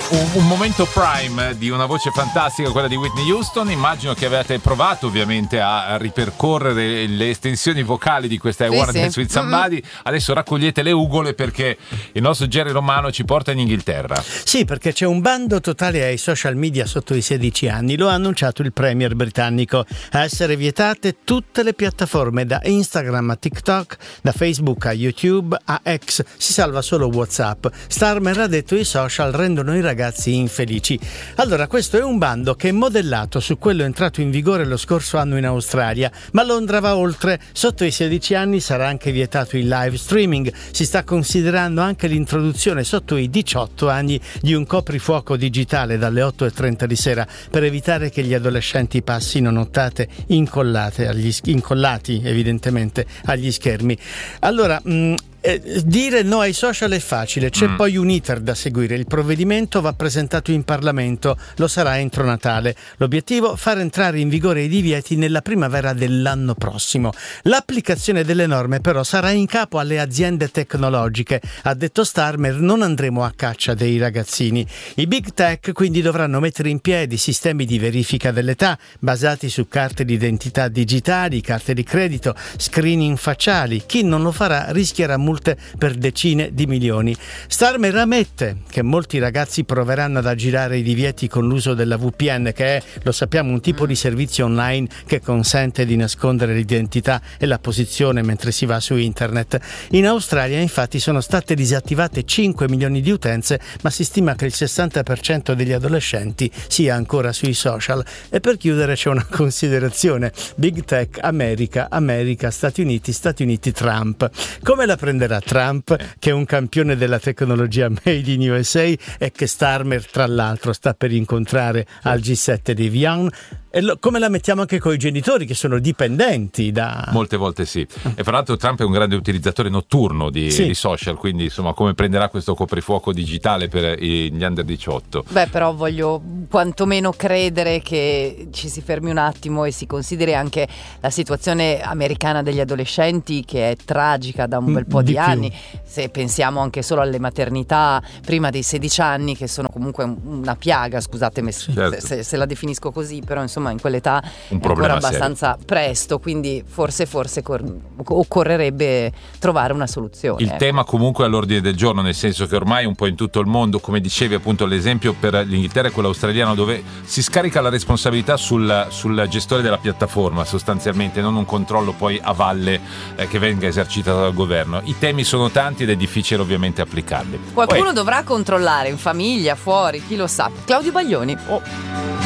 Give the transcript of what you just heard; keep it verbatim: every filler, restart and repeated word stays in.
un, un momento prime di una voce fantastica, quella di Whitney Houston. Immagino che avete provato ovviamente a ripercorrere le estensioni vocali di questa I Sì, Wanna sì. Dance With Somebody. Adesso raccogliete le ugole perché il nostro Jerry Romano ci porta in Inghilterra. Sì, perché c'è un bando totale ai social media sotto i sedici anni. Lo ha annunciato il premier britannico. A essere vietate tutte le piattaforme, da Instagram a TikTok, da Facebook a YouTube a X. Si salva solo WhatsApp. Starmer ha detto: i social rendono i ragazzi infelici. Allora, questo è un bando che è modellato su quello entrato in vigore lo scorso anno in Australia, ma Londra va oltre. Sotto i sedici anni sarà anche vietato il live streaming. Si sta considerando anche l'introduzione sotto i diciotto anni di un coprifuoco digitale dalle otto e trenta di sera, per evitare che gli adolescenti passino nottate incollate agli, incollati evidentemente agli schermi. Allora, mh, Eh, dire no ai social è facile, c'è mm. poi un iter da seguire. Il provvedimento va presentato in Parlamento, lo sarà entro Natale. L'obiettivo: far entrare in vigore i divieti nella primavera dell'anno prossimo. L'applicazione delle norme però sarà in capo alle aziende tecnologiche. Ha detto Starmer: non andremo a caccia dei ragazzini. I big tech quindi dovranno mettere in piedi sistemi di verifica dell'età basati su carte d'identità digitali, carte di credito, screening facciali. Chi non lo farà rischierà multe per decine di milioni. Starmer ammette che molti ragazzi proveranno ad aggirare i divieti con l'uso della V P N, che è, lo sappiamo, un tipo di servizio online che consente di nascondere l'identità e la posizione mentre si va su internet. In Australia infatti sono state disattivate cinque milioni di utenze, ma si stima che il sessanta per cento degli adolescenti sia ancora sui social. E per chiudere c'è una considerazione: Big Tech, America, America, Stati Uniti, Stati Uniti, Trump. Come la prenderà Trump, che è un campione della tecnologia made in U S A e che Starmer tra l'altro sta per incontrare al G sette di Evian? E lo, come la mettiamo anche con i genitori che sono dipendenti da... Molte volte sì. E fra l'altro Trump è un grande utilizzatore notturno di, sì. di social, quindi insomma come prenderà questo coprifuoco digitale per gli under diciotto? Beh, però voglio quantomeno credere che ci si fermi un attimo e si consideri anche la situazione americana degli adolescenti, che è tragica da un bel po' di, di anni. Se pensiamo anche solo alle maternità prima dei sedici anni, che sono comunque una piaga, scusatemi certo. se, se la definisco così, però insomma in quell'età un è ancora serio. Abbastanza presto, quindi forse forse cor- occorrerebbe trovare una soluzione. Il tema comunque è all'ordine del giorno, nel senso che ormai un po' in tutto il mondo, come dicevi appunto, l'esempio per l'Inghilterra è quello australiano, dove si scarica la responsabilità sul, sul gestore della piattaforma sostanzialmente, non un controllo poi a valle eh, che venga esercitato dal governo. I temi sono tanti ed è difficile ovviamente applicarli. Qualcuno poi... dovrà controllare in famiglia, fuori, chi lo sa. Claudio Baglioni. Oh.